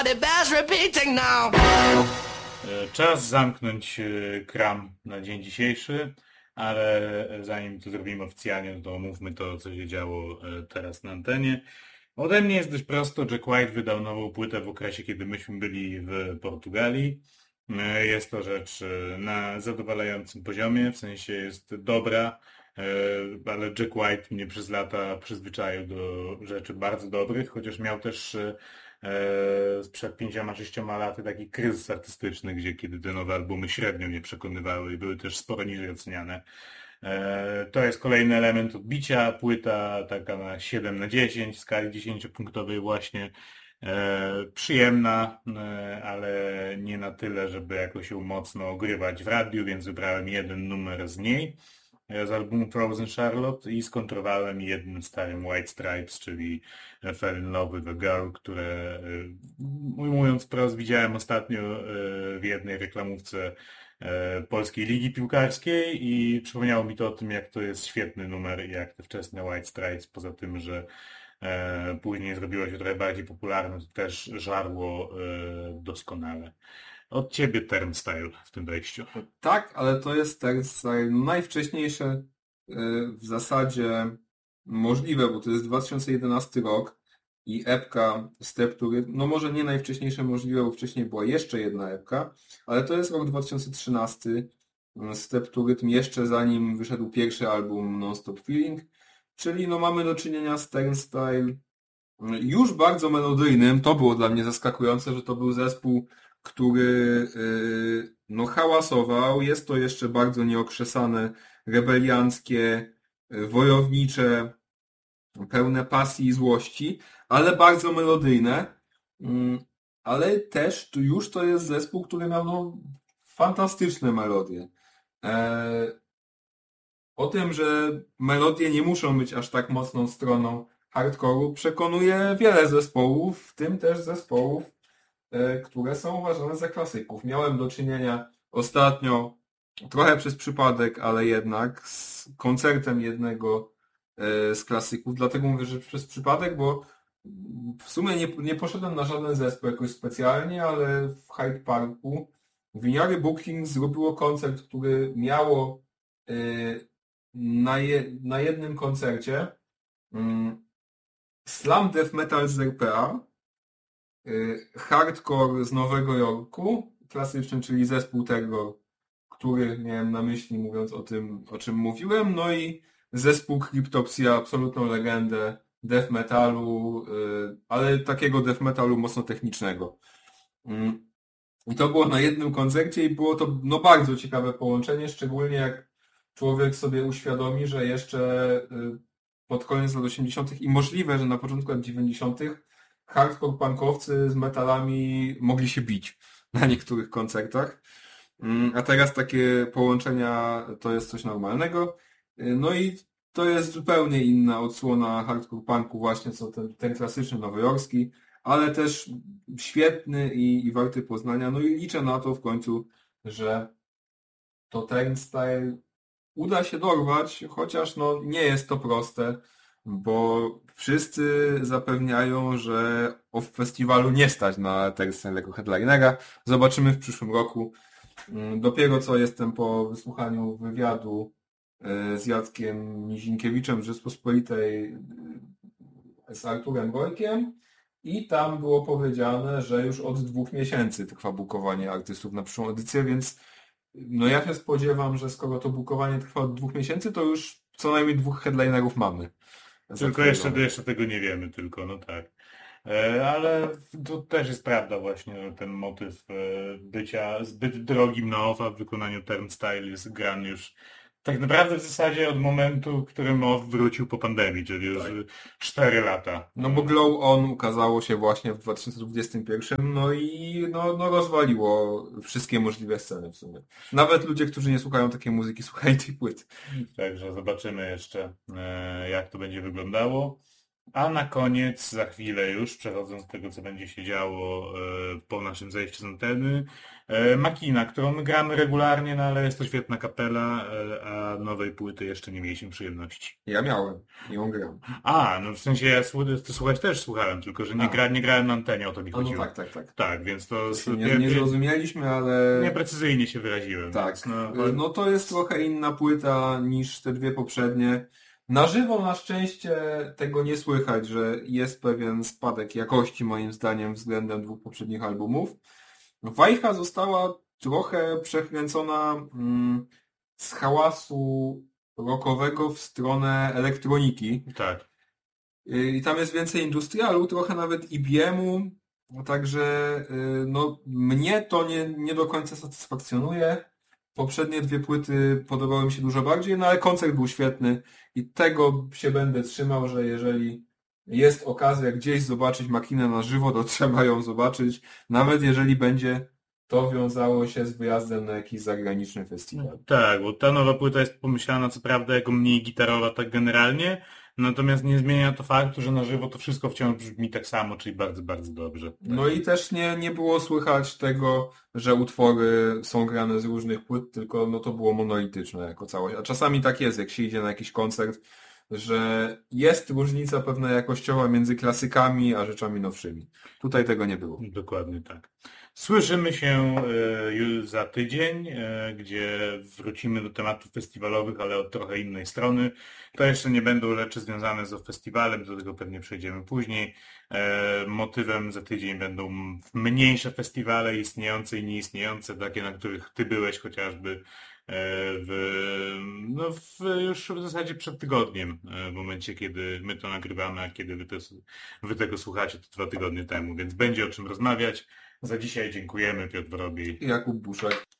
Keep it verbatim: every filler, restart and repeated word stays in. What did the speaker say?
but it bears repeating now. Czas zamknąć kram na dzień dzisiejszy, ale zanim to zrobimy oficjalnie, to omówmy to, co się działo teraz na antenie. Ode mnie jest dość prosto. Jack White wydał nową płytę w okresie, kiedy myśmy byli w Portugalii. Jest to rzecz na zadowalającym poziomie, w sensie jest dobra, ale Jack White mnie przez lata przyzwyczaił do rzeczy bardzo dobrych, chociaż miał też sprzed pięcioma, sześcioma laty taki kryzys artystyczny, gdzie kiedy te nowe albumy średnio mnie przekonywały i były też sporo niżej oceniane. To jest kolejny element odbicia, płyta taka na siedem na dziesięć, w skali dziesięciopunktowej właśnie. E, przyjemna, e, ale nie na tyle, żeby jakoś ją mocno ogrywać w radiu, więc wybrałem jeden numer z niej, e, z albumu Frozen Charlotte i skontrowałem jednym starym White Stripes, czyli Fell in Love with a Girl, które e, ujmując wprost widziałem ostatnio e, w jednej reklamówce e, Polskiej Ligi Piłkarskiej i przypomniało mi to o tym, jak to jest świetny numer i jak te wczesne White Stripes, poza tym, że E, później zrobiło się trochę bardziej popularne, to też żarło e, doskonale. Od ciebie Turnstile w tym wejściu. Tak, ale to jest Turnstile najwcześniejsze e, w zasadzie możliwe, bo to jest dwa tysiące jedenasty rok i epka Step to Rhythm, no może nie najwcześniejsze możliwe, bo wcześniej była jeszcze jedna epka, ale to jest rok dwa tysiące trzynasty, Step to Rhythm jeszcze zanim wyszedł pierwszy album Non-Stop Feeling. Czyli no mamy do czynienia z Turnstile już bardzo melodyjnym. To było dla mnie zaskakujące, że to był zespół, który yy, no hałasował. Jest to jeszcze bardzo nieokrzesane, rebelianckie, yy, wojownicze, pełne pasji i złości, ale bardzo melodyjne. Yy, ale też tu już to jest zespół, który miał no, fantastyczne melodie. Yy, O tym, że melodie nie muszą być aż tak mocną stroną hardcore'u, przekonuje wiele zespołów, w tym też zespołów, e, które są uważane za klasyków. Miałem do czynienia ostatnio, trochę przez przypadek, ale jednak, z koncertem jednego e, z klasyków. Dlatego mówię, że przez przypadek, bo w sumie nie, nie poszedłem na żaden zespół jakoś specjalnie, ale w Hyde Parku Winiary Booking zrobiło koncert, który miało e, Na, je, na jednym koncercie um, Slam Death Metal z R P A, y, hardcore z Nowego Jorku, klasyczny, czyli zespół Terror, który miałem na myśli mówiąc o tym, o czym mówiłem, no i zespół Cryptopsy, absolutną legendę death metalu, y, ale takiego death metalu mocno technicznego. Um, I to było na jednym koncercie i było to no, bardzo ciekawe połączenie, szczególnie jak człowiek sobie uświadomi, że jeszcze pod koniec lat osiemdziesiątych i możliwe, że na początku lat dziewięćdziesiątych hardcore punkowcy z metalami mogli się bić na niektórych koncertach. A teraz takie połączenia to jest coś normalnego. No i to jest zupełnie inna odsłona hardcore punku właśnie, co ten, ten klasyczny nowojorski, ale też świetny i, i warty poznania. No i liczę na to w końcu, że to Turnstile uda się dorwać, chociaż no nie jest to proste, bo wszyscy zapewniają, że o festiwalu nie stać na Turnstile jako headlinera. Zobaczymy w przyszłym roku. Dopiero co jestem po wysłuchaniu wywiadu z Jackiem Nizinkiewiczem z Rzeczpospolitej z Arturem Gojkiem i tam było powiedziane, że już od dwóch miesięcy trwa bukowanie artystów na przyszłą edycję, więc no ja się spodziewam, że skoro to bukowanie trwa od dwóch miesięcy, to już co najmniej dwóch headlinerów mamy. Tylko jeszcze, jeszcze tego nie wiemy, tylko no tak. E, ale to też jest prawda właśnie, ten motyw e, bycia zbyt drogim na off, a w wykonaniu Turnstile jest grany już tak naprawdę w zasadzie od momentu, w którym off wrócił po pandemii, czyli już tak. cztery lata. No bo Glow On ukazało się właśnie w dwa tysiące dwudziestym pierwszym, no i no, no rozwaliło wszystkie możliwe sceny w sumie. Nawet ludzie, którzy nie słuchają takiej muzyki, słuchają tej płyty. Także zobaczymy jeszcze, jak to będzie wyglądało. A na koniec, za chwilę już, przechodząc do tego, co będzie się działo e, po naszym zejściu z anteny, e, Makina, którą my gramy regularnie, no ale jest to świetna kapela, e, a nowej płyty jeszcze nie mieliśmy przyjemności. Ja miałem i ją gram. A, no w sensie ja słu- to słuchać też słuchałem, tylko że nie, A. gra, nie grałem na antenie, o to mi A no chodziło. tak, tak, tak. Tak, więc to... To się nie, nie zrozumieliśmy, ale... Nieprecyzyjnie się wyraziłem. Tak, Więc no, no to jest trochę inna płyta niż te dwie poprzednie. Na żywo na szczęście tego nie słychać, że jest pewien spadek jakości moim zdaniem względem dwóch poprzednich albumów. Wajcha została trochę przekręcona mm, z hałasu rockowego w stronę elektroniki. tak. I tam jest więcej industrialu, trochę nawet I B M-u, także no, mnie to nie, nie do końca satysfakcjonuje. Poprzednie dwie płyty podobały mi się dużo bardziej, no ale koncert był świetny i tego się będę trzymał, że jeżeli jest okazja gdzieś zobaczyć Makinę na żywo, to trzeba ją zobaczyć, nawet jeżeli będzie to wiązało się z wyjazdem na jakiś zagraniczny festiwal. Tak, bo ta nowa płyta jest pomyślana co prawda jako mniej gitarowa tak generalnie, natomiast nie zmienia to faktu, że na żywo to wszystko wciąż brzmi tak samo, czyli bardzo, bardzo dobrze. No i też nie, nie było słychać tego, że utwory są grane z różnych płyt, tylko no to było monolityczne jako całość. A czasami tak jest, jak się idzie na jakiś koncert, że jest różnica pewna jakościowa między klasykami a rzeczami nowszymi. Tutaj tego nie było. Dokładnie tak. Słyszymy się e, już za tydzień, e, gdzie wrócimy do tematów festiwalowych, ale od trochę innej strony. To jeszcze nie będą rzeczy związane z festiwalem, do tego pewnie przejdziemy później. E, motywem za tydzień będą mniejsze festiwale, istniejące i nieistniejące, takie, na których ty byłeś chociażby w, no w, już w zasadzie przed tygodniem, w momencie, kiedy my to nagrywamy, a kiedy wy, to, wy tego słuchacie, to dwa tygodnie temu, więc będzie o czym rozmawiać. Za dzisiaj dziękujemy, Piotr Wrobiej Jakub Buszek.